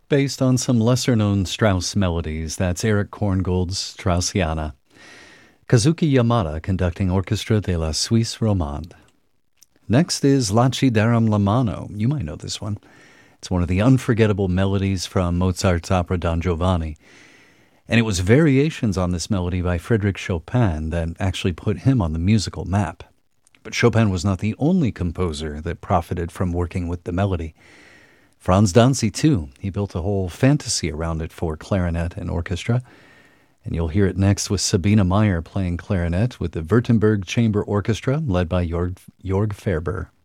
based on some lesser-known Strauss melodies. That's Eric Korngold's Straussiana. Kazuki Yamada conducting Orchestra de la Suisse Romande. Next is Laci daram la mano. You might know this one. It's one of the unforgettable melodies from Mozart's opera Don Giovanni. And it was variations on this melody by Frédéric Chopin that actually put him on the musical map. But Chopin was not the only composer that profited from working with the melody. Franz Danzi, too. He built a whole fantasy around it for clarinet and orchestra. And you'll hear it next with Sabine Meyer playing clarinet with the Württemberg Chamber Orchestra led by Jörg Ferber.